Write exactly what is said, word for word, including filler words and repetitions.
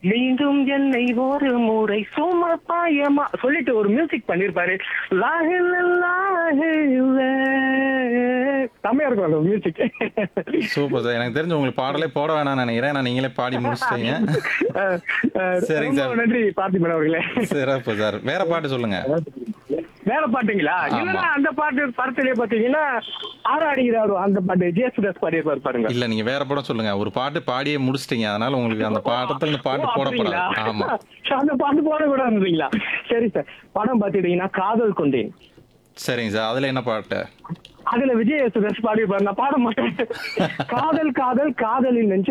மீண்டும் என்னை ஒரு முறை சும்மா பாயமா சொல்லிட்டு ஒரு மியூசிக் பண்ணிருப்பாரு. லாஹில்ல லாஹில்ல. செம்மையா இருக்கும் அந்த மியூசிக். Super sir. எனக்கு தெரிஞ்சு உங்களுக்கு பாடலே போட வேணாம்னு நினைக்கிறேன். நான் நீங்களே பாடி முடிச்சிட்டீங்க. சரிங்க சார். நன்றி பார்த்திபன் அவர்களே. சிறப்பு சார். வேற பாட்டு சொல்லுங்க. வேற பாட்டுங்களா? ஆமா. இல்லன்னா அந்த பாட்டு படத்திலே பாத்தீங்கன்னா ஆறாடுகிறாரு அந்த பாட்டு ஜேசுதாஸ் பாடியிருப்பாரு பாருங்க. இல்ல நீங்க வேற படம் சொல்லுங்க. ஒரு பாட்டு பாடியே முடிச்சிட்டீங்க. அதனால உங்களுக்கு அந்த பாடத்துல இந்த பாட்டு ஓ, போடப்படாது. அப்படிங்களா? ஆமா. அந்த பாட்டு போட கூட இருந்தீங்களா? சரி சார். படம் பாத்துட்டீங்கன்னா காதல் கொண்டேன். சரிங்க சார். அதுல என்ன பாட்டு? அதுல விஜய் யேசுதாஸ் பாடியிருப்பாரு. நான் பாட மாட்டேன். காதல் காதல் காதலில் நெஞ்ச